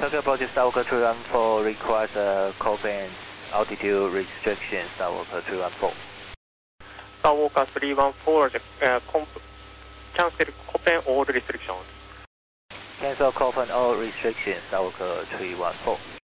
Tokyo Approach Skywalker 314 requires COFAN altitude restrictions, Skywalker 314. Skywalker 314, cancel COFAN all restrictions. Cancel COFAN all restrictions, Skywalker 314.